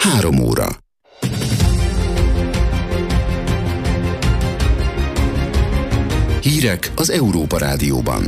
3 óra. Hírek az Európa Rádióban.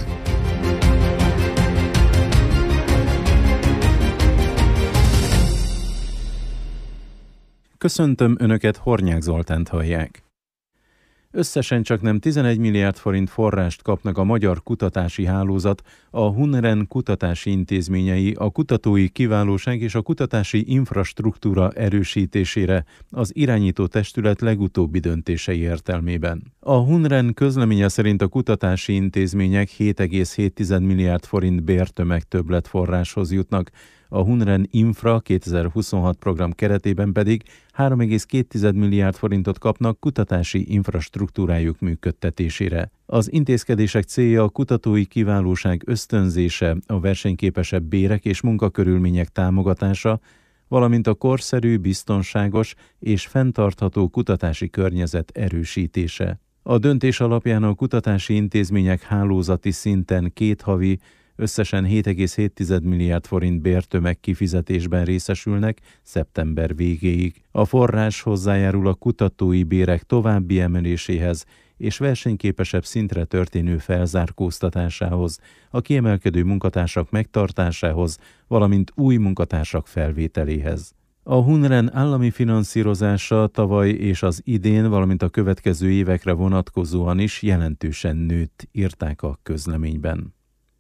Köszöntöm Önöket, Hornyák Zoltánt hallják. Összesen csaknem 11 milliárd forint forrást kapnak a magyar kutatási hálózat, a HUNREN kutatási intézményei a kutatói kiválóság és a kutatási infrastruktúra erősítésére az irányító testület legutóbbi döntései értelmében. A HUNREN közleménye szerint a kutatási intézmények 7,7 milliárd forint bértömeg többletforráshoz jutnak, a HUNREN Infra 2026 program keretében pedig 3,2 milliárd forintot kapnak kutatási infrastruktúrájuk működtetésére. Az intézkedések célja a kutatói kiválóság ösztönzése, a versenyképesebb bérek és munkakörülmények támogatása, valamint a korszerű, biztonságos és fenntartható kutatási környezet erősítése. A döntés alapján a kutatási intézmények hálózati szinten 2 havi, összesen 7,7 milliárd forint bértömeg kifizetésben részesülnek szeptember végéig. A forrás hozzájárul a kutatói bérek további emeléséhez és versenyképesebb szintre történő felzárkóztatásához, a kiemelkedő munkatársak megtartásához, valamint új munkatársak felvételéhez. A HUNREN állami finanszírozása tavaly és az idén, valamint a következő évekre vonatkozóan is jelentősen nőtt, írták a közleményben.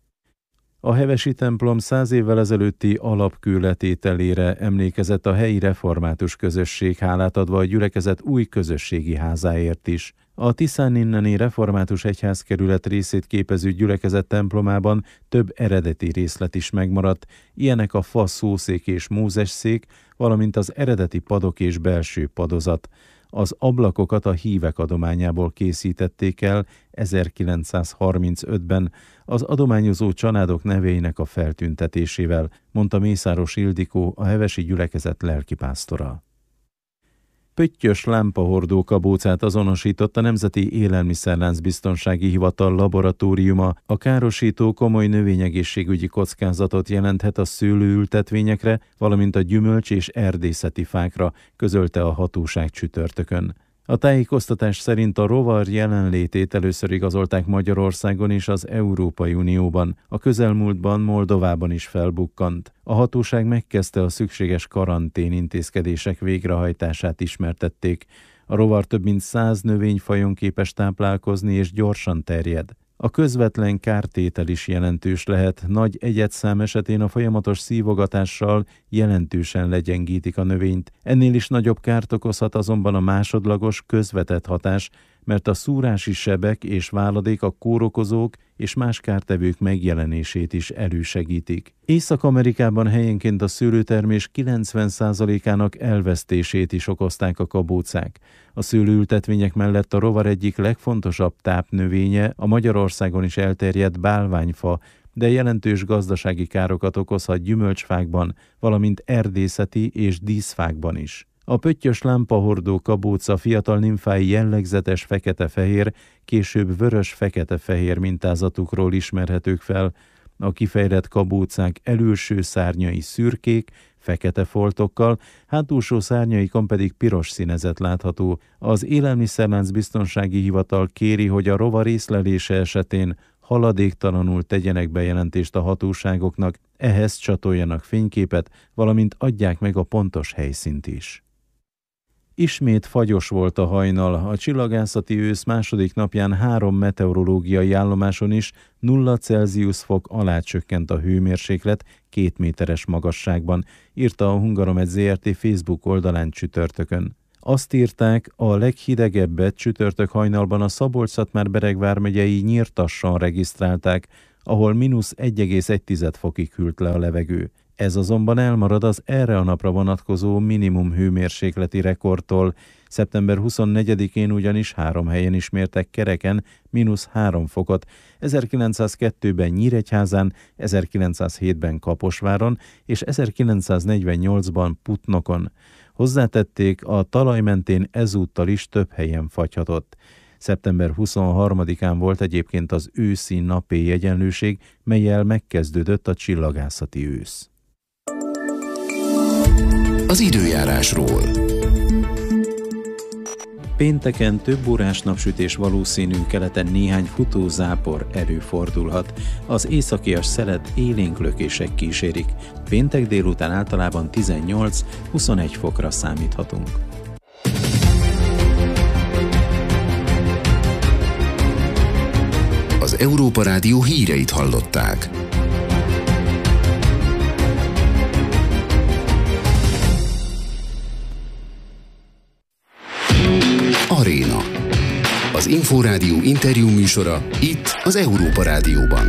A hevesi templom 100 évvel ezelőtti alapkőletételére emlékezett a helyi református közösség, hálát adva a gyülekezet új közösségi házáért is. A Tiszáninneni református egyházkerület részét képező gyülekezet templomában több eredeti részlet is megmaradt, ilyenek a fa szószék és mózeszék, valamint az eredeti padok és belső padozat. Az ablakokat a hívek adományából készítették el 1935-ben az adományozó családok neveinek a feltüntetésével, mondta Mészáros Ildikó, a hevesi gyülekezet lelkipásztora. Pöttyös lámpahordó kabócát azonosított a Nemzeti Élelmiszerlánc Biztonsági Hivatal laboratóriuma. A károsító komoly növényegészségügyi kockázatot jelenthet a szőlőültetvényekre, valamint a gyümölcs és erdészeti fákra, közölte a hatóság csütörtökön. A tájékoztatás szerint a rovar jelenlétét először igazolták Magyarországon és az Európai Unióban. A közelmúltban Moldovában is felbukkant. A hatóság megkezdte a szükséges karantén intézkedések végrehajtását, ismertették. A rovar több mint 100 növényfajon képes táplálkozni és gyorsan terjed. A közvetlen kártétel is jelentős lehet, nagy egyedszám esetén a folyamatos szívogatással jelentősen legyengítik a növényt. Ennél is nagyobb kárt okozhat azonban a másodlagos, közvetett hatás, mert a szúrási sebek és váladék a kórokozók és más kártevők megjelenését is elősegítik. Észak-Amerikában helyenként a szőlőtermés 90%-ának elvesztését is okozták a kabócák. A szőlőültetvények mellett a rovar egyik legfontosabb tápnövénye a Magyarországon is elterjedt bálványfa, de jelentős gazdasági károkat okozhat gyümölcsfákban, valamint erdészeti és díszfákban is. A pöttyös lámpahordó kabóca fiatal nimfái jellegzetes fekete-fehér, később vörös-fekete-fehér mintázatukról ismerhetők fel. A kifejlett kabócák elülső szárnyai szürkék, fekete foltokkal, hátulsó szárnyaikon pedig piros színezet látható. Az Élelmiszerlánc Biztonsági Hivatal kéri, hogy a rovar észlelése esetén haladéktalanul tegyenek bejelentést a hatóságoknak, ehhez csatoljanak fényképet, valamint adják meg a pontos helyszínt is. Ismét fagyos volt a hajnal. A csillagászati ősz második napján 3 meteorológiai állomáson is 0 Celsius fok alá csökkent a hőmérséklet 2 méteres magasságban, írta a Hungaromet Zrt. Facebook oldalán csütörtökön. Azt írták, a leghidegebbet csütörtök hajnalban a Szabolcs-Szatmár-Bereg vármegyei Nyírtasson regisztrálták, ahol -1,1 fokig hűlt le a levegő. Ez azonban elmarad az erre a napra vonatkozó minimum hőmérsékleti rekordtól. Szeptember 24-én ugyanis 3 helyen is mértek kereken -3 fokot, 1902-ben Nyíregyházán, 1907-ben Kaposváron és 1948-ban Putnokon. Hozzátették, a talaj mentén ezúttal is több helyen fagyhatott. Szeptember 23-án volt egyébként az őszi napéj egyenlőség, mellyel megkezdődött a csillagászati ősz. az időjárásról. Pénteken több órás napsütés valószínű, keleten néhány futózápor előfordulhat. Az északias szelet élénk lökések kísérik. Péntek délután általában 18-21 fokra számíthatunk. Az Európa Rádió híreit hallották. Aréna. Az Inforádió interjú műsora itt az Európa Rádióban.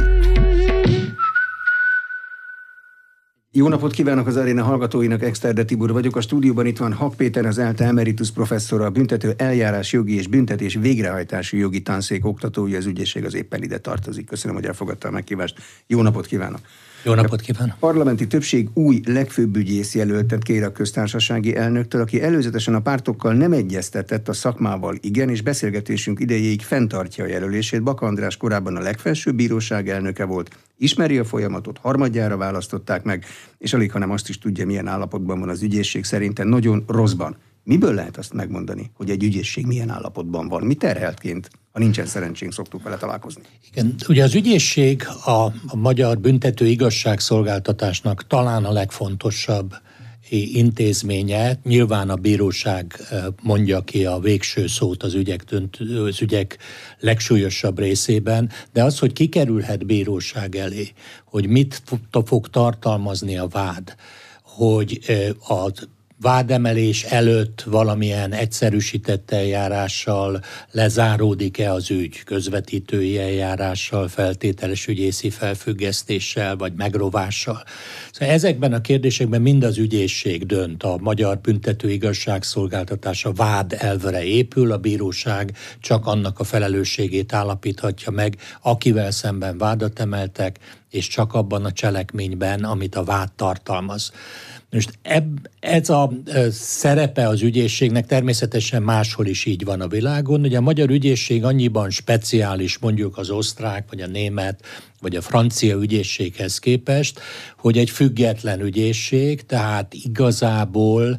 Jó napot kívánok az Aréna hallgatóinak, Exterde Tibor vagyok. A stúdióban itt van Hak Péter, az ELTE emeritus professzora, a büntető eljárás jogi és büntetés végrehajtási jogi tanszék oktatója, az ügyészség az éppen ide tartozik. Köszönöm, hogy elfogadta a meghívást. Jó napot kívánok! Jó napot kívánok! A parlamenti többség új legfőbb ügyész jelöltet kér a köztársasági elnöktől, aki előzetesen a pártokkal nem egyeztetett, a szakmával igen, és beszélgetésünk idejéig fenntartja a jelölését. Baka András korábban a legfelsőbb bíróság elnöke volt, ismeri a folyamatot, harmadjára választották meg, és alig, hanem azt is tudja, milyen állapotban van az ügyészség, szerintem nagyon rosszban. Miből lehet azt megmondani, hogy egy ügyészség milyen állapotban van? Mi terheltként, ha nincsen szerencsénk, szoktuk vele találkozni? Igen, ugye az ügyészség a magyar büntető igazságszolgáltatásnak talán a legfontosabb intézménye. Nyilván a bíróság mondja ki a végső szót az ügyek legsúlyosabb részében, de az, hogy kikerülhet bíróság elé, hogy mit fog tartalmazni a vád, hogy a vádemelés előtt valamilyen egyszerűsített eljárással lezáródik-e az ügy, közvetítői eljárással, feltételes ügyészi felfüggesztéssel vagy megrovással. Szóval ezekben a kérdésekben mind az ügyészség dönt. A magyar büntető igazságszolgáltatás a vád elvre épül, a bíróság csak annak a felelősségét állapíthatja meg, akivel szemben vádat emeltek, és csak abban a cselekményben, amit a vád tartalmaz. Most ez a szerepe az ügyészségnek természetesen máshol is így van a világon. Ugye a magyar ügyészség annyiban speciális, mondjuk az osztrák, vagy a német, vagy a francia ügyészséghez képest, hogy egy független ügyészség, tehát igazából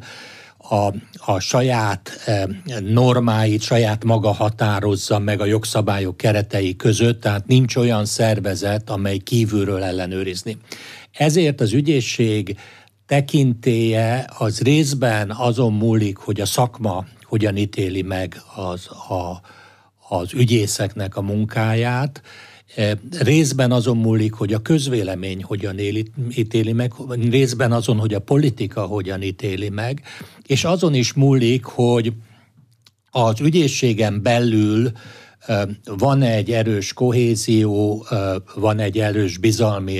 a saját normáit, saját maga határozza meg a jogszabályok keretei között, tehát nincs olyan szervezet, amely kívülről ellenőrizni. Ezért az ügyészség tekintélye az részben azon múlik, hogy a szakma hogyan ítéli meg az ügyészeknek a munkáját, részben azon múlik, hogy a közvélemény hogyan ítéli meg, részben azon, hogy a politika hogyan ítéli meg, és azon is múlik, hogy az ügyészségen belül van egy erős kohézió, van egy erős bizalmi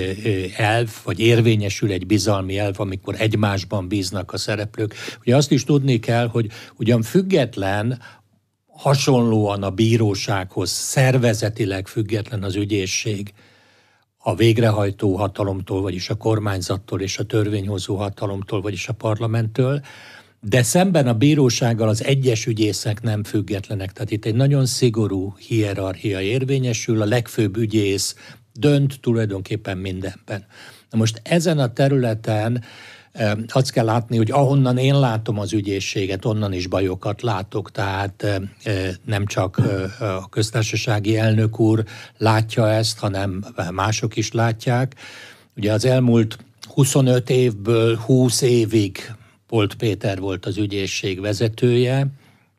elv, vagy érvényesül egy bizalmi elv, amikor egymásban bíznak a szereplők. Ugye azt is tudni kell, hogy ugyan független, hasonlóan a bírósághoz szervezetileg független az ügyészség a végrehajtó hatalomtól, vagyis a kormányzattól és a törvényhozó hatalomtól, vagyis a parlamenttől, de szemben a bírósággal az egyes ügyészek nem függetlenek. Tehát itt egy nagyon szigorú hierarchia érvényesül, a legfőbb ügyész dönt tulajdonképpen mindenben. Na most ezen a területen azt kell látni, hogy ahonnan én látom az ügyészséget, onnan is bajokat látok, tehát nem csak a köztársasági elnök úr látja ezt, hanem mások is látják. Ugye az elmúlt 25 évből 20 évig Polt Péter volt az ügyészség vezetője.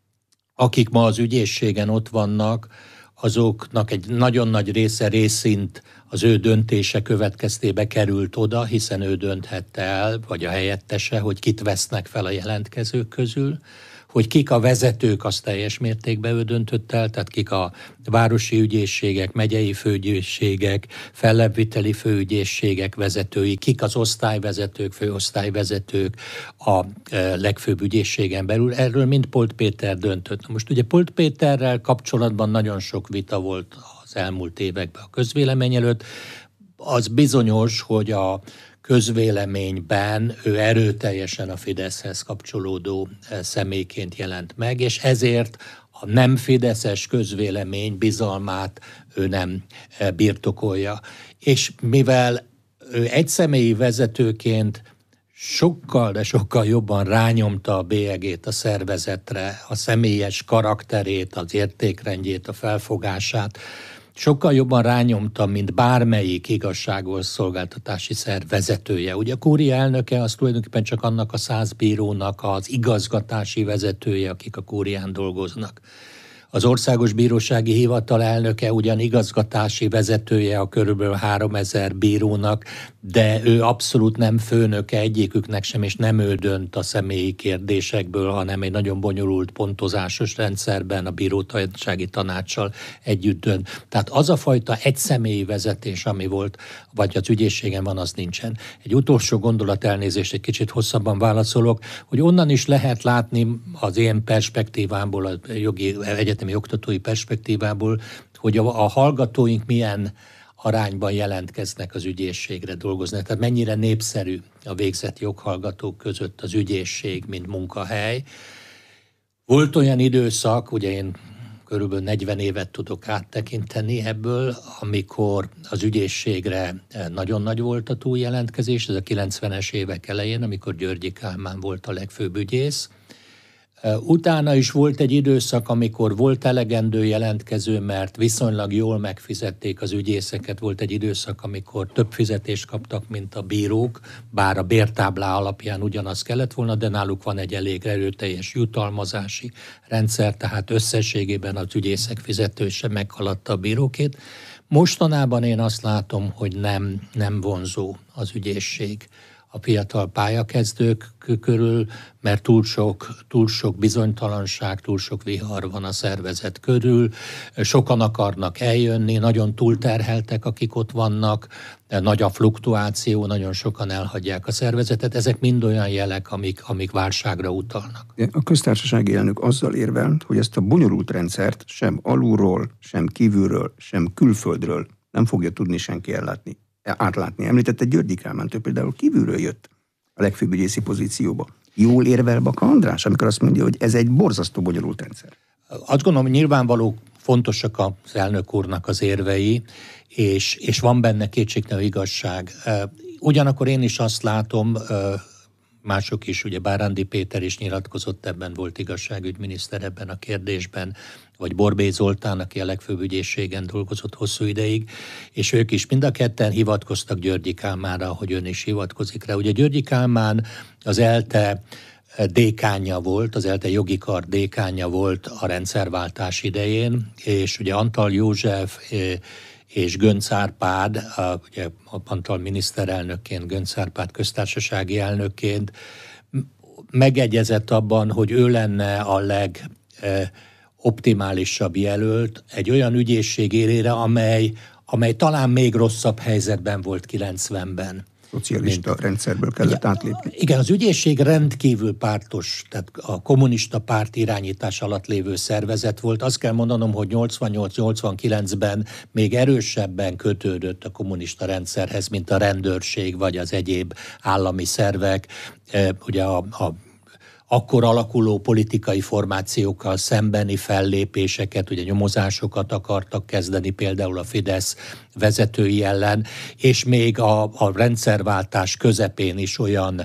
Akik ma az ügyészségen ott vannak, azoknak egy nagyon nagy része részint az ő döntése következtébe került oda, hiszen ő dönthette el, vagy a helyettese, hogy kit vesznek fel a jelentkezők közül, hogy kik a vezetők, azt teljes mértékben ő döntött el, tehát kik a városi ügyészségek, megyei főügyészségek, fellebbviteli főügyészségek vezetői, kik az osztályvezetők, főosztályvezetők a legfőbb ügyészségen belül. Erről mind Polt Péter döntött. Na most ugye Polt Péterrel kapcsolatban nagyon sok vita volt az elmúlt években a közvélemény előtt. Az bizonyos, hogy a közvéleményben ő erőteljesen a Fideszhez kapcsolódó személyként jelent meg, és ezért a nem fideszes közvélemény bizalmát ő nem birtokolja. És mivel ő egyszemélyi vezetőként sokkal, de sokkal jobban rányomta a bélyegét a szervezetre, a személyes karakterét, az értékrendjét, a felfogását. Sokkal jobban rányomta, mint bármelyik igazságszolgáltatási szerv vezetője. Ugye a kúria elnöke az tulajdonképpen csak annak a 100 bírónak az igazgatási vezetője, akik a kúrián dolgoznak. Az Országos Bírósági Hivatal elnöke ugyan igazgatási vezetője a körülbelül 3000 bírónak, de ő abszolút nem főnöke egyiküknek sem, és nem ő dönt a személyi kérdésekből, hanem egy nagyon bonyolult pontozásos rendszerben a bírótársasági tanácssal együtt dönt. Tehát az a fajta egyszemélyi vezetés, ami volt, vagy az ügyészségen van, az nincsen. Egy utolsó gondolat, elnézést, egy kicsit hosszabban válaszolok, hogy onnan is lehet látni az én perspektívámból, a egyetemi oktatói perspektívából, hogy a hallgatóink milyen arányban jelentkeznek az ügyészségre dolgozni. Tehát mennyire népszerű a végzett joghallgatók között az ügyészség, mint munkahely. Volt olyan időszak, ugye én körülbelül 40 évet tudok áttekinteni ebből, amikor az ügyészségre nagyon nagy volt a túljelentkezés, ez a 90-es évek elején, amikor Györgyi Kálmán volt a legfőbb ügyész. Utána is volt egy időszak, amikor volt elegendő jelentkező, mert viszonylag jól megfizették az ügyészeket. Volt egy időszak, amikor több fizetést kaptak, mint a bírók, bár a bértáblá alapján ugyanaz kellett volna, de náluk van egy elég erőteljes jutalmazási rendszer, tehát összességében az ügyészek fizetőse meghaladta a bírókét. Mostanában én azt látom, hogy nem vonzó az ügyészség a fiatal pályakezdők körül, mert túl sok bizonytalanság, túl sok vihar van a szervezet körül, sokan akarnak eljönni, nagyon túlterheltek, akik ott vannak, nagy a fluktuáció, nagyon sokan elhagyják a szervezetet, ezek mind olyan jelek, amik válságra utalnak. A köztársasági elnök azzal érvel, hogy ezt a bonyolult rendszert sem alulról, sem kívülről, sem külföldről nem fogja tudni senki átlátni. Említette Györgyi Kálmánt, ő például kívülről jött a legfőbb ügyészi pozícióba. Jól érvel Baka András, amikor azt mondja, hogy ez egy borzasztó bonyolult rendszer? Azt gondolom, hogy nyilvánvaló fontosak az elnök úrnak az érvei, és van benne kétségtelen igazság. Ugyanakkor én is azt látom, mások is, ugye Bárándi Péter is nyilatkozott, ebben volt igazságügyminiszter ebben a kérdésben, vagy Borbély Zoltán, aki a legfőbb ügyészségen dolgozott hosszú ideig, és ők is mind a ketten hivatkoztak Györgyi Kálmánra, hogy ön is hivatkozik rá. Ugye Györgyi Kálmán az ELTE dékánja volt, az ELTE jogi kar dékánja volt a rendszerváltás idején, és ugye Antall József és Göncz Árpád, ugye Antall miniszterelnökként, Göncz Árpád köztársasági elnökként megegyezett abban, hogy ő lenne a legoptimálisabb jelölt egy olyan ügyészség élére, amely talán még rosszabb helyzetben volt 90-ben. Szocialista rendszerből kellett átlépni. Igen, az ügyészség rendkívül pártos, tehát a kommunista párt irányítás alatt lévő szervezet volt. Azt kell mondanom, hogy 88-89-ben még erősebben kötődött a kommunista rendszerhez, mint a rendőrség vagy az egyéb állami szervek. Ugye a akkor alakuló politikai formációkkal szembeni fellépéseket, ugye nyomozásokat akartak kezdeni például a Fidesz vezetői ellen, és még a rendszerváltás közepén is olyan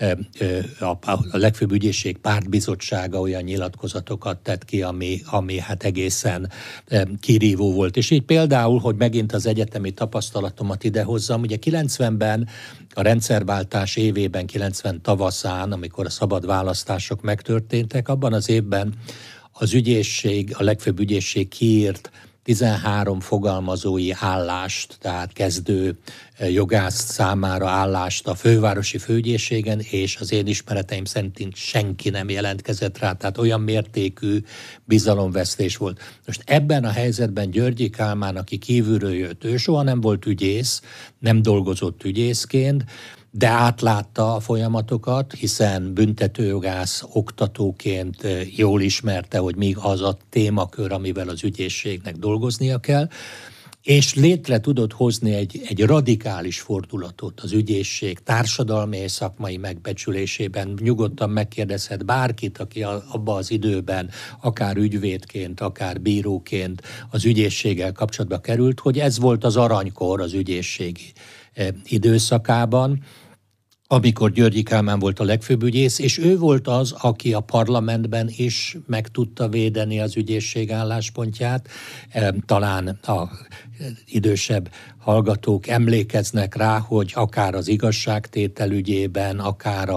a legfőbb ügyészség pártbizottsága olyan nyilatkozatokat tett ki, ami hát egészen kirívó volt. És így például, hogy megint az egyetemi tapasztalatomat idehozzam, ugye 90-ben a rendszerváltás évében, 90 tavaszán, amikor a szabad választások megtörténtek, abban az évben az ügyészség, a legfőbb ügyészség kiírt 13 fogalmazói állást, tehát kezdő jogász számára állást a fővárosi főügyészségen, és az én ismereteim szerint senki nem jelentkezett rá, tehát olyan mértékű bizalomvesztés volt. Most ebben a helyzetben Györgyi Kálmán, aki kívülről jött, ő soha nem volt ügyész, nem dolgozott ügyészként, de átlátta a folyamatokat, hiszen büntetőjogász oktatóként jól ismerte, hogy még az a témakör, amivel az ügyészségnek dolgoznia kell, és létre tudott hozni egy radikális fordulatot az ügyészség társadalmi és szakmai megbecsülésében. Nyugodtan megkérdezhet bárkit, aki abban az időben akár ügyvédként, akár bíróként az ügyészséggel kapcsolatba került, hogy ez volt az aranykor az ügyészségi időszakában. amikor Györgyi Kálmán volt a legfőbb ügyész, és ő volt az, aki a parlamentben is meg tudta védeni az ügyészség álláspontját. Talán a idősebb hallgatók emlékeznek rá, hogy akár az igazságtétel ügyében, akár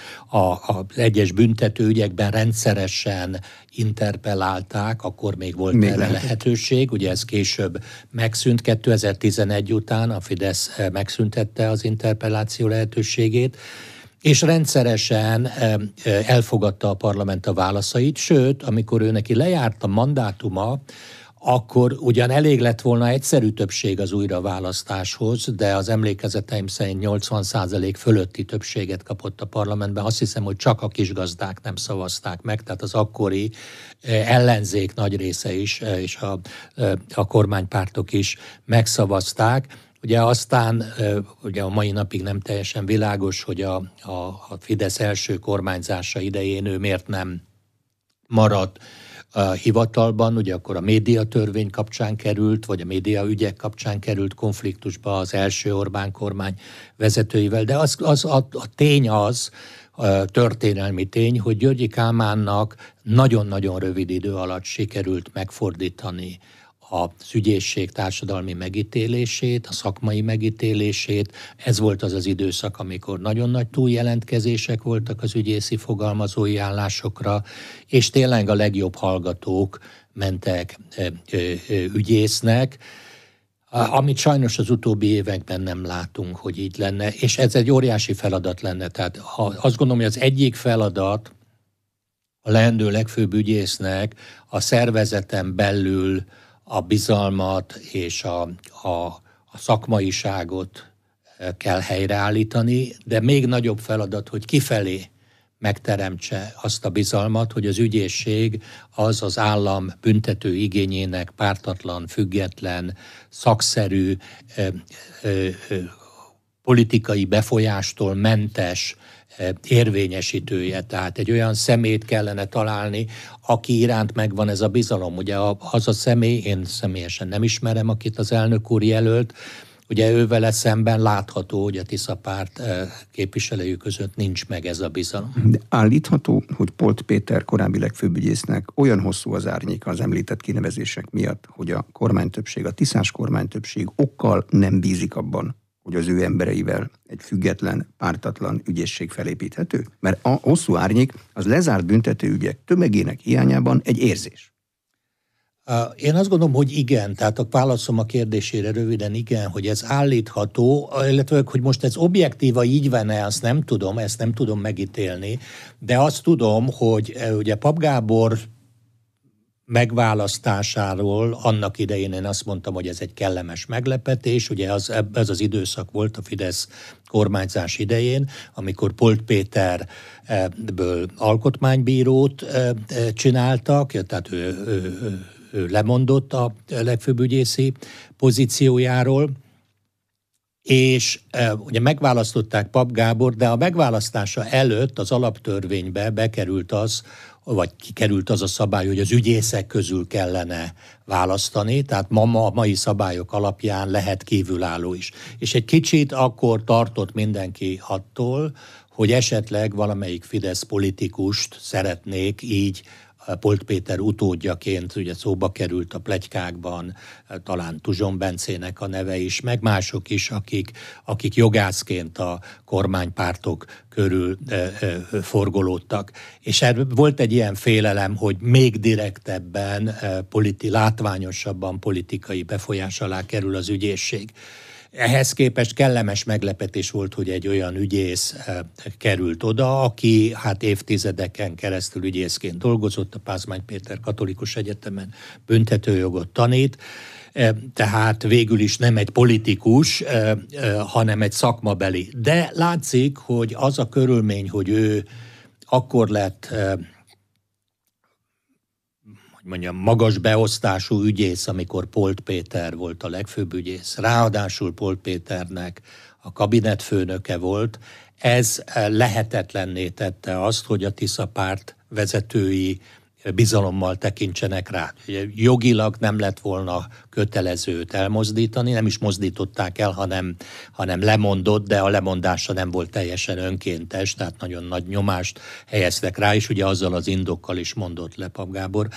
az egyes büntetőügyekben rendszeresen interpellálták, akkor még volt erre lehetőség, ugye ez később megszűnt, 2011 után a Fidesz megszüntette az interpelláció lehetőségét, és rendszeresen elfogadta a parlament a válaszait, sőt, amikor ő neki lejárt a mandátuma, akkor ugyan elég lett volna egyszerű többség az újraválasztáshoz, de az emlékezeteim szerint 80% fölötti többséget kapott a parlamentben. Azt hiszem, hogy csak a kisgazdák nem szavazták meg, tehát az akkori ellenzék nagy része is, és a kormánypártok is megszavazták. Ugye aztán ugye a mai napig nem teljesen világos, hogy a Fidesz első kormányzása idején ő miért nem maradt hivatalban, ugye akkor a médiatörvény kapcsán került, vagy a médiaügyek kapcsán került konfliktusba az első Orbán kormány vezetőivel, de a tény az, történelmi tény, hogy Györgyi Kálmánnak nagyon-nagyon rövid idő alatt sikerült megfordítani az ügyészség társadalmi megítélését, a szakmai megítélését. Ez volt az az időszak, amikor nagyon nagy túljelentkezések voltak az ügyészi fogalmazói állásokra, és tényleg a legjobb hallgatók mentek ügyésznek, amit sajnos az utóbbi években nem látunk, hogy így lenne, és ez egy óriási feladat lenne. Tehát azt gondolom, hogy az egyik feladat a leendő legfőbb ügyésznek a szervezeten belül a bizalmat és a szakmaiságot kell helyreállítani, de még nagyobb feladat, hogy kifelé megteremtse azt a bizalmat, hogy az ügyészség az állam büntető igényének pártatlan, független, szakszerű, politikai befolyástól mentes érvényesítője. Tehát egy olyan személyt kellene találni, aki iránt megvan ez a bizalom. Ugye az a személy, én személyesen nem ismerem, akit az elnök úr jelölt, ugye ővele szemben látható, hogy a Tisza párt képviselői között nincs meg ez a bizalom. De állítható, hogy Polt Péter korábbi legfőbb ügyésznek olyan hosszú az árnyéka az említett kinevezések miatt, hogy a kormánytöbbség, a tiszás kormánytöbbség okkal nem bízik abban, hogy az ő embereivel egy független, pártatlan ügyészség felépíthető? Mert a hosszú árnyék az lezárt büntetőügyek tömegének hiányában egy érzés. Én azt gondolom, hogy igen, tehát a válaszom a kérdésére röviden igen, hogy ez állítható, illetve hogy most ez objektíva így van-e, azt nem tudom, ezt nem tudom megítélni, de azt tudom, hogy ugye Papp Gábor megválasztásáról annak idején én azt mondtam, hogy ez egy kellemes meglepetés, ugye ez az időszak volt a Fidesz kormányzás idején, amikor Polt Péterből alkotmánybírót csináltak, tehát ő lemondott a legfőbb ügyészi pozíciójáról, és ugye megválasztották Papp Gábor, de a megválasztása előtt az alaptörvénybe bekerült az, vagy kikerült az a szabály, hogy az ügyészek közül kellene választani, tehát a mai szabályok alapján lehet kívülálló is. És egy kicsit akkor tartott mindenki attól, hogy esetleg valamelyik Fidesz politikust szeretnék így Polt Péter utódjaként, ugye szóba került a pletykákban, talán Tuzson Bencének a neve is, meg mások is, akik jogászként a kormánypártok körül forgolódtak. És volt egy ilyen félelem, hogy még direktebben, látványosabban politikai befolyás alá kerül az ügyészség. Ehhez képest kellemes meglepetés volt, hogy egy olyan ügyész került oda, aki hát évtizedeken keresztül ügyészként dolgozott, a Pázmány Péter Katolikus Egyetemen büntetőjogot tanít, tehát végül is nem egy politikus, hanem egy szakmabeli. De látszik, hogy az a körülmény, hogy ő akkor lett magas beosztású ügyész, amikor Polt Péter volt a legfőbb ügyész. Ráadásul Polt Péternek a kabinetfőnöke volt. Ez lehetetlenné tette azt, hogy a Tisza párt vezetői bizalommal tekintsenek rá. Jogilag nem lett volna kötelező őt elmozdítani, nem is mozdították el, hanem lemondott, de a lemondása nem volt teljesen önkéntes, tehát nagyon nagy nyomást helyeztek rá, és ugye azzal az indokkal is mondott le Papp Gábor,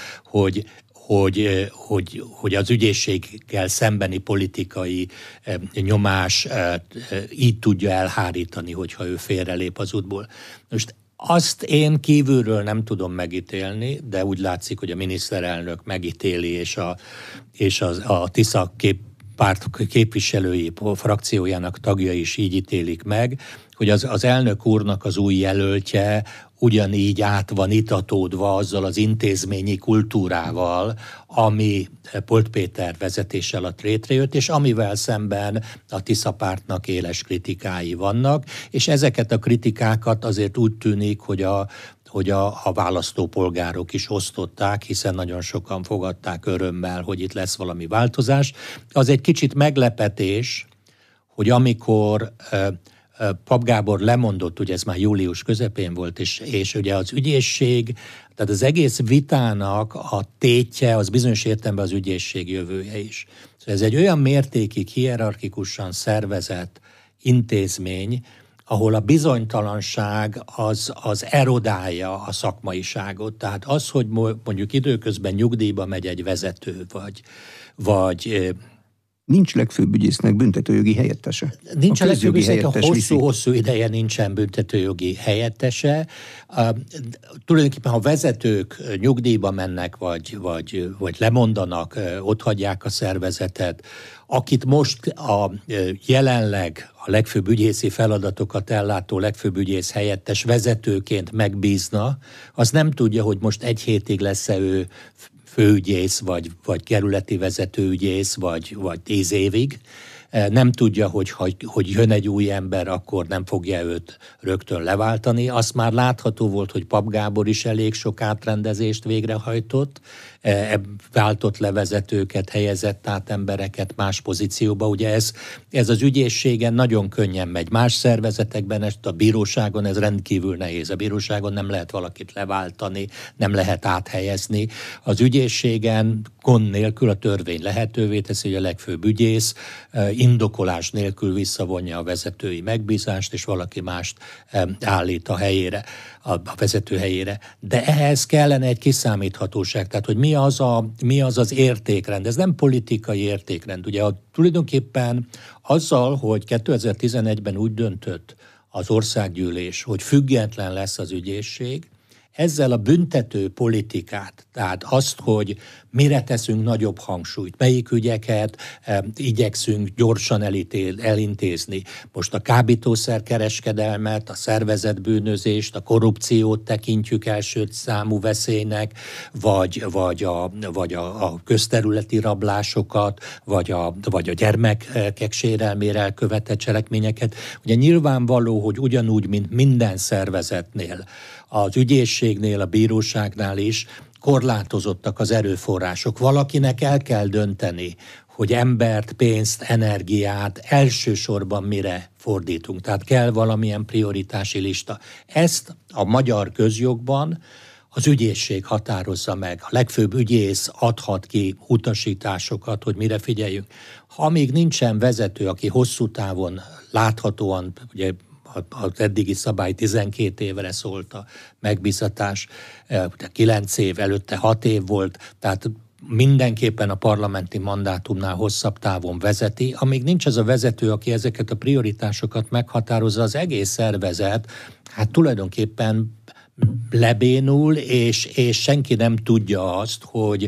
hogy az ügyészséggel szembeni politikai nyomás így tudja elhárítani, hogyha ő félrelép az útból. Most azt én kívülről nem tudom megítélni, de úgy látszik, hogy a miniszterelnök megítéli, és a Tisza párt képviselői frakciójának tagjai is így ítélik meg, hogy az elnök úrnak az új jelöltje ugyanígy át van itatódva azzal az intézményi kultúrával, ami Polt Péter vezetés alatt létrejött, és amivel szemben a Tisza pártnak éles kritikái vannak, és ezeket a kritikákat azért úgy tűnik, hogy a választópolgárok is osztották, hiszen nagyon sokan fogadták örömmel, hogy itt lesz valami változás. Az egy kicsit meglepetés, hogy amikor Papp Gábor lemondott, ugye ez már július közepén volt, és ugye az ügyészség, tehát az egész vitának a tétje, az bizonyos értelemben az ügyészség jövője is. Szóval ez egy olyan mértékig hierarchikusan szervezett intézmény, ahol a bizonytalanság az erodálja a szakmaiságot. Tehát az, hogy mondjuk időközben nyugdíjba megy egy vezető, vagy nincs legfőbb ügyésznek büntetőjogi helyettese. Nincs a legfőbb ügyésznek, hosszú ideje nincsen büntetőjogi helyettese. Tulajdonképpen, ha vezetők nyugdíjba mennek, vagy lemondanak, otthagyják a szervezetet, akit most jelenleg a legfőbb ügyészi feladatokat ellátó legfőbb ügyész helyettes vezetőként megbízna, az nem tudja, hogy most egy hétig lesz-e ő főügyész, vagy kerületi vezetőügyész, vagy 10 évig. Nem tudja, hogy jön egy új ember, akkor nem fogja őt rögtön leváltani. Azt már látható volt, hogy Papp Gábor is elég sok átrendezést végrehajtott, váltott le vezetőket, helyezett át embereket más pozícióba. Ugye ez az ügyészségen nagyon könnyen megy. Más szervezetekben, a bíróságon ez rendkívül nehéz. A bíróságon nem lehet valakit leváltani, nem lehet áthelyezni. Az ügyészségen gond nélkül a törvény lehetővé teszi, hogy a legfőbb ügyész indokolás nélkül visszavonja a vezetői megbízást, és valaki mást állít a helyére, a vezető helyére. De ehhez kellene egy kiszámíthatóság, tehát hogy mi az az értékrend. Ez nem politikai értékrend. Ugye tulajdonképpen azzal, hogy 2011-ben úgy döntött az országgyűlés, hogy független lesz az ügyészség, ezzel a büntető politikát, tehát azt, hogy mire teszünk nagyobb hangsúlyt, melyik ügyeket igyekszünk gyorsan elintézni. Most a kábítószerkereskedelmet, a szervezetbűnözést, a korrupciót tekintjük első számú veszélynek, vagy a közterületi rablásokat, vagy a gyermekek sérelmére elkövetett cselekményeket. Ugye nyilvánvaló, hogy ugyanúgy, mint minden szervezetnél, az ügyészségnél, a bíróságnál is korlátozottak az erőforrások. Valakinek el kell dönteni, hogy embert, pénzt, energiát elsősorban mire fordítunk. Tehát kell valamilyen prioritási lista. Ezt a magyar közjogban az ügyészség határozza meg. A legfőbb ügyész adhat ki utasításokat, hogy mire figyeljünk. Ha még nincsen vezető, aki hosszú távon láthatóan, ugye az eddigi szabály 12 évre szólt a megbízatás, 9 év, előtte 6 év volt, tehát mindenképpen a parlamenti mandátumnál hosszabb távon vezeti. Amíg nincs az a vezető, aki ezeket a prioritásokat meghatározza, az egész szervezet, hát tulajdonképpen lebénul, és senki nem tudja azt,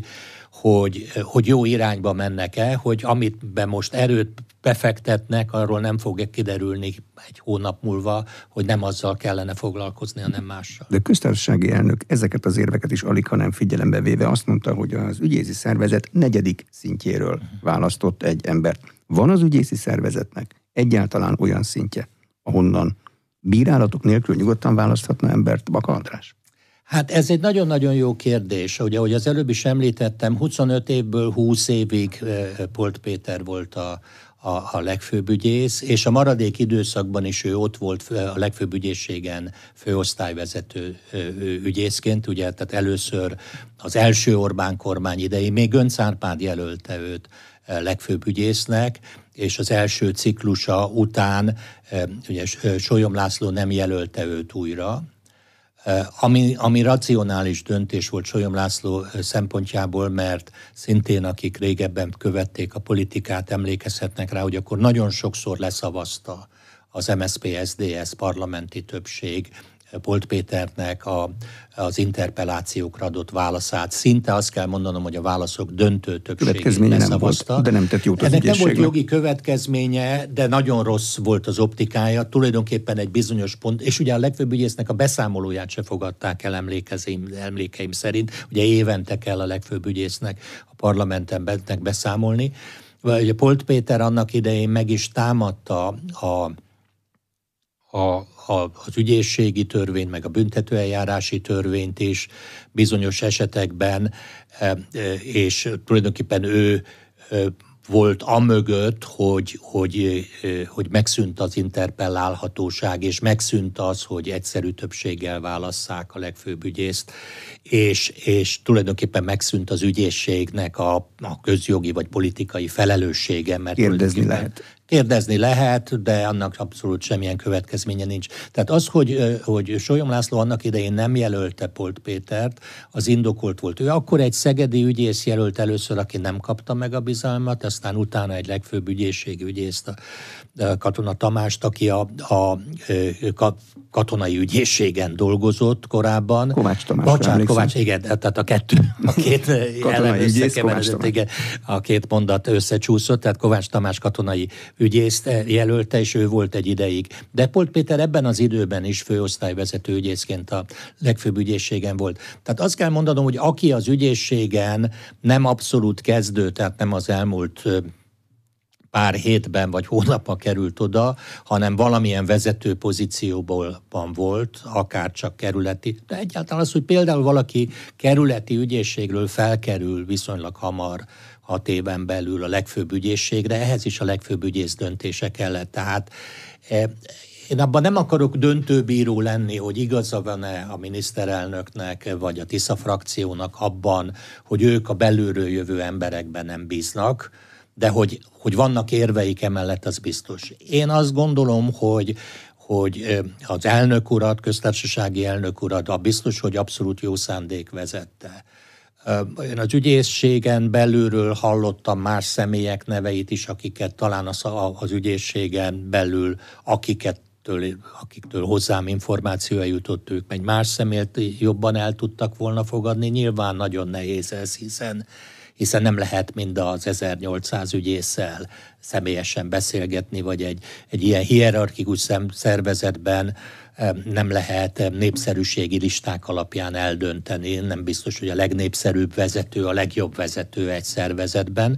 hogy jó irányba mennek-e, hogy amit most erőt befektetnek, arról nem fog kiderülni egy hónap múlva, hogy nem azzal kellene foglalkozni, hanem mással. De köztársasági elnök ezeket az érveket is alig, hanem figyelembe véve azt mondta, hogy az ügyészi szervezet 4. szintjéről választott egy embert. Van az ügyészi szervezetnek egyáltalán olyan szintje, ahonnan bírálatok nélkül nyugodtan választhatna embert Baka András? Hát ez egy nagyon-nagyon jó kérdés. Ugye, ahogy az előbb is említettem, 25 évből 20 évig Polt Péter volt a legfőbb ügyész, és a maradék időszakban is ő ott volt a legfőbb ügyészségen főosztályvezető ügyészként, ugye, tehát először az első Orbán kormány idején még Göncz Árpád jelölte őt legfőbb ügyésznek, és az első ciklusa után ugye Sólyom László nem jelölte őt újra, ami racionális döntés volt Sólyom László szempontjából, mert szintén akik régebben követték a politikát, emlékezhetnek rá, hogy akkor nagyon sokszor leszavazta az MSZP-SZDSZ parlamenti többség Polt Péternek az interpellációkra adott válaszát. Szinte azt kell mondanom, hogy a válaszok döntő többségét leszavazta. Nem volt, de nem tett jót az ennek nem volt ügyészségnek. jogi következménye, de nagyon rossz volt az optikája. Tulajdonképpen egy bizonyos pont, és ugye a legfőbb ügyésznek a beszámolóját se fogadták el emlékeim szerint. Ugye évente kell a legfőbb ügyésznek a parlamenten beszámolni. Ugye Polt Péter annak idején meg is támadta az ügyészségi törvényt, meg a büntetőeljárási törvényt is bizonyos esetekben, és tulajdonképpen ő volt amögött, hogy megszűnt az interpellálhatóság, és megszűnt az, hogy egyszerű többséggel válasszák a legfőbb ügyészt, és tulajdonképpen megszűnt az ügyészségnek a közjogi vagy politikai felelőssége, mert kérdezni lehet, de annak abszolút semmilyen következménye nincs. Tehát az, hogy Sólyom László annak idején nem jelölte Polt Pétert, az indokolt volt. Ő akkor egy szegedi ügyész jelölt először, aki nem kapta meg a bizalmat, aztán utána egy legfőbb ügyészségi ügyészt, a Katona Tamást, aki a katonai ügyészségen dolgozott korábban. Kovács Tamás. Bocsánat, Kovács, igen, tehát a két elem összekeveredett, igen, a két mondat összecsúszott, tehát Kovács Tamás katonai ügyészt jelölte, és ő volt egy ideig. De Polt Péter ebben az időben is főosztályvezető ügyészként a legfőbb ügyészségen volt. Tehát azt kell mondanom, hogy aki az ügyészségen nem abszolút kezdő, tehát nem az elmúlt pár hétben vagy hónapban került oda, hanem valamilyen vezető pozícióban volt, akár csak kerületi. De egyáltalán az, hogy például valaki kerületi ügyészségről felkerül viszonylag hamar 6 éven belül a legfőbb ügyészségre, ehhez is a legfőbb ügyész döntése kellett. Tehát én abban nem akarok döntőbíró lenni, hogy igaza van-e a miniszterelnöknek, vagy a Tisza frakciónak abban, hogy ők a belülről jövő emberekben nem bíznak, de hogy vannak érveik emellett, az biztos. Én azt gondolom, hogy az elnök urat, köztársasági elnök urat, biztos, hogy abszolút jó szándék vezette. Én az ügyészségen belülről hallottam más személyek neveit is, akiket talán az ügyészségen belül, akiktől hozzám információja jutott, ők meg más személyt jobban el tudtak volna fogadni. Nyilván nagyon nehéz ez, hiszen nem lehet mind az 1800 ügyésszel személyesen beszélgetni, vagy egy ilyen hierarchikus szervezetben nem lehet népszerűségi listák alapján eldönteni. Nem biztos, hogy a legnépszerűbb vezető, a legjobb vezető egy szervezetben.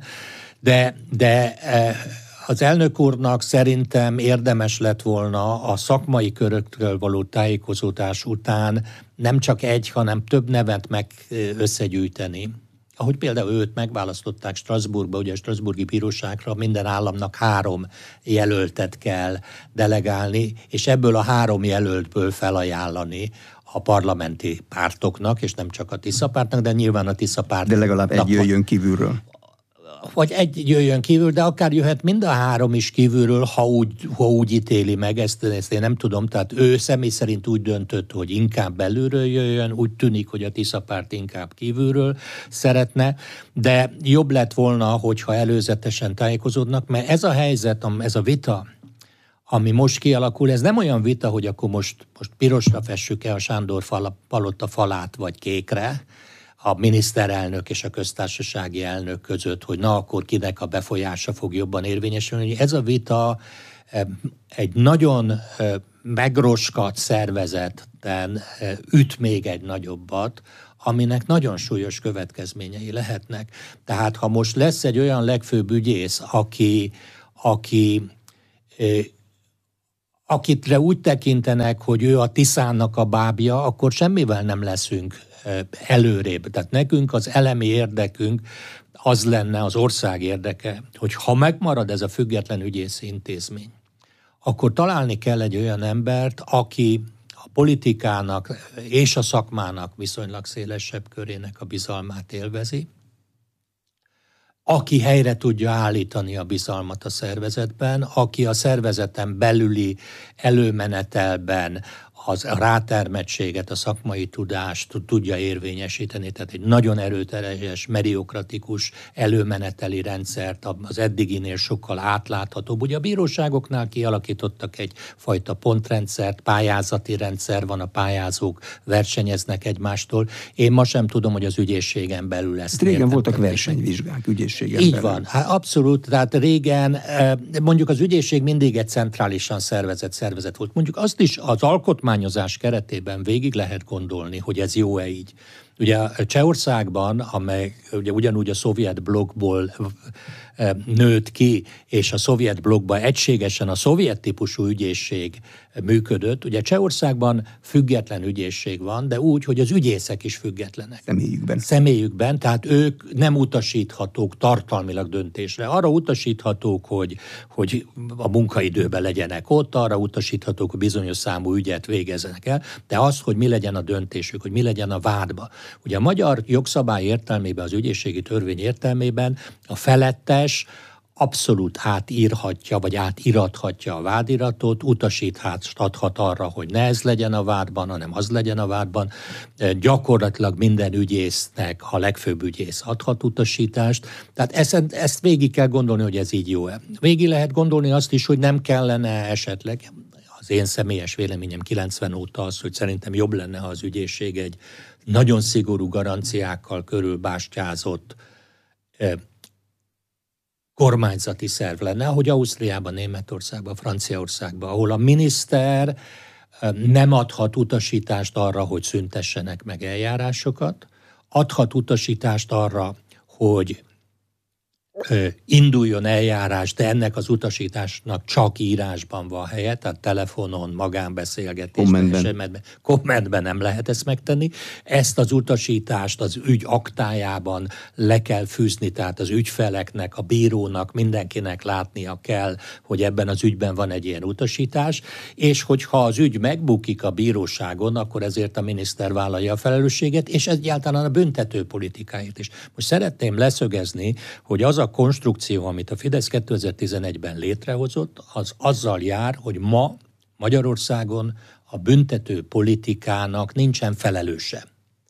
De az elnök úrnak szerintem érdemes lett volna a szakmai körökről való tájékozódás után nem csak egy, hanem több nevet meg összegyűjteni. Ahogy például őt megválasztották Strasbourgba, ugye a Strasbourgi Bíróságra minden államnak 3 jelöltet kell delegálni, és ebből a 3 jelöltből felajánlani a parlamenti pártoknak, és nem csak a Tisza pártnak, de nyilván a Tisza párt. De legalább egy jöjjön kívülről. Vagy egy jöjjön kívül, de akár jöhet mind a 3 is kívülről, ha úgy ítéli meg, ezt én nem tudom, tehát ő személy szerint úgy döntött, hogy inkább belülről jöjjön, úgy tűnik, hogy a Tisza párt inkább kívülről szeretne, de jobb lett volna, hogyha előzetesen tájékozódnak, mert ez a helyzet, ez a vita, ami most kialakul, ez nem olyan vita, hogy akkor most pirosra fessük-e a Sándor palota falát, vagy kékre, a miniszterelnök és a köztársasági elnök között, hogy na akkor kinek a befolyása fog jobban érvényesülni. Ez a vita egy nagyon megroskat szervezetten üt még egy nagyobbat, aminek nagyon súlyos következményei lehetnek. Tehát ha most lesz egy olyan legfőbb ügyész, aki akitre úgy tekintenek, hogy ő a Tiszának a bábja, akkor semmivel nem leszünk előrébb. Tehát nekünk az elemi érdekünk az lenne, az ország érdeke, hogy ha megmarad ez a független ügyészi intézmény, akkor találni kell egy olyan embert, aki a politikának és a szakmának viszonylag szélesebb körének a bizalmát élvezi, aki helyre tudja állítani a bizalmat a szervezetben, aki a szervezeten belüli előmenetelben a rátermettséget, a szakmai tudást tudja érvényesíteni, tehát egy nagyon erőteljes, meriokratikus előmeneteli rendszert, az eddiginél sokkal átláthatóbb. Ugye a bíróságoknál kialakítottak egyfajta pontrendszert, pályázati rendszer van, a pályázók versenyeznek egymástól. Én ma sem tudom, hogy az ügyészségen belül ezt régen voltak versenyvizsgák ügyészségen belül. Így van, hát abszolút, tehát régen mondjuk az ügyészség mindig egy centrálisan szervezet volt. Mondjuk azt is az alkotmányozás keretében végig lehet gondolni, hogy ez jó-e így. Ugye Csehországban, amely ugye ugyanúgy a szovjet blokkból nőtt ki, és a szovjet blokkban egységesen a szovjet típusú ügyészség működött. Ugye Csehországban független ügyészség van, de úgy, hogy az ügyészek is függetlenek. Személyükben, tehát ők nem utasíthatók tartalmilag döntésre. Arra utasíthatók, hogy a munkaidőben legyenek ott, arra utasíthatók, hogy bizonyos számú ügyet végezzenek el, de az, hogy mi legyen a döntésük, hogy mi legyen a vádba. Ugye a magyar jogszabály értelmében, az ügyészségi törvény értelmében a felettes abszolút átírhatja, vagy átirathatja a vádiratot, utasítást adhat arra, hogy ne ez legyen a vádban, hanem az legyen a vádban. Gyakorlatilag minden ügyésznek a legfőbb ügyész adhat utasítást. Tehát ezt végig kell gondolni, hogy ez így jó-e. Végig lehet gondolni azt is, hogy nem kellene esetleg, az én személyes véleményem 90 óta az, hogy szerintem jobb lenne, ha az ügyészség egy nagyon szigorú garanciákkal körülbástyázott kormányzati szerv lenne, ahogy Ausztriában, Németországban, Franciaországban, ahol a miniszter nem adhat utasítást arra, hogy szüntessenek meg eljárásokat, adhat utasítást arra, hogy induljon eljárás, de ennek az utasításnak csak írásban van helye, tehát telefonon, magánbeszélgetésben, kommentben nem lehet ezt megtenni. Ezt az utasítást az ügy aktájában le kell fűzni, tehát az ügyfeleknek, a bírónak, mindenkinek látnia kell, hogy ebben az ügyben van egy ilyen utasítás, és hogyha az ügy megbukik a bíróságon, akkor ezért a miniszter vállalja a felelősséget, és egyáltalán a büntető politikáért is. Most szeretném leszögezni, hogy az a konstrukció, amit a Fidesz 2011-ben létrehozott, az azzal jár, hogy ma Magyarországon a büntető politikának nincsen felelőse.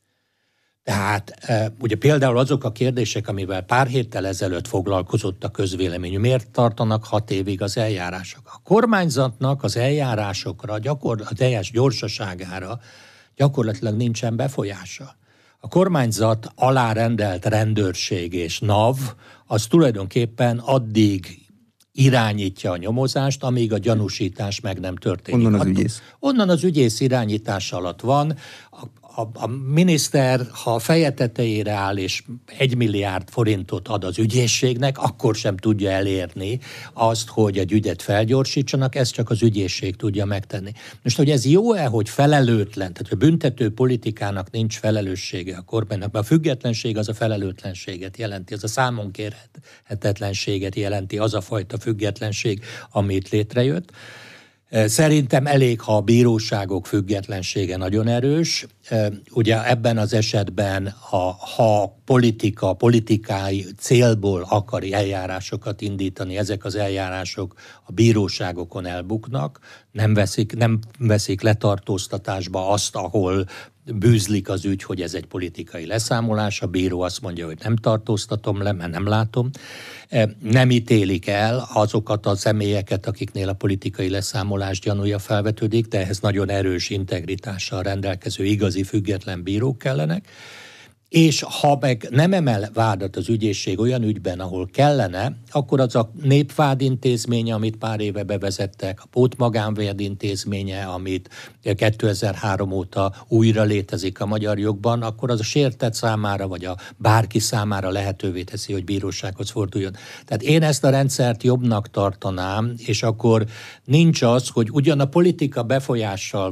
Tehát ugye például azok a kérdések, amivel pár héttel ezelőtt foglalkozott a közvélemény, miért tartanak 6 évig az eljárások? A kormányzatnak az eljárásokra, a teljes gyorsaságára gyakorlatilag nincsen befolyása. A kormányzat alárendelt rendőrség és NAV az tulajdonképpen addig irányítja a nyomozást, amíg a gyanúsítás meg nem történik. Onnan az ügyész? Onnan az ügyész irányítás alatt van. A miniszter, ha a feje tetejére áll és 1 milliárd forintot ad az ügyészségnek, akkor sem tudja elérni azt, hogy egy ügyet felgyorsítsanak, ezt csak az ügyészség tudja megtenni. Most, hogy ez jó-e, hogy felelőtlen, tehát a büntető politikának nincs felelőssége a kormánynak, mert a függetlenség az a felelőtlenséget jelenti, az a számon kérhetetlenséget jelenti, az a fajta függetlenség, amit létrejött. Szerintem elég, ha a bíróságok függetlensége nagyon erős. Ugye ebben az esetben, ha politikai célból akar eljárásokat indítani, ezek az eljárások a bíróságokon elbuknak, nem veszik letartóztatásba azt, ahol bűzlik az ügy, hogy ez egy politikai leszámolás, a bíró azt mondja, hogy nem tartóztatom le, mert nem látom. Nem ítélik el azokat a személyeket, akiknél a politikai leszámolás gyanúja felvetődik, de ehhez nagyon erős integritással rendelkező igazi független bírók kellenek. És ha meg nem emel vádat az ügyészség olyan ügyben, ahol kellene, akkor az a népvád intézménye, amit pár éve bevezettek, a pótmagánvéd intézménye, amit 2003 óta újra létezik a magyar jogban, akkor az a sértett számára, vagy a bárki számára lehetővé teszi, hogy bírósághoz forduljon. Tehát én ezt a rendszert jobbnak tartanám, és akkor nincs az, hogy ugyan a politika befolyással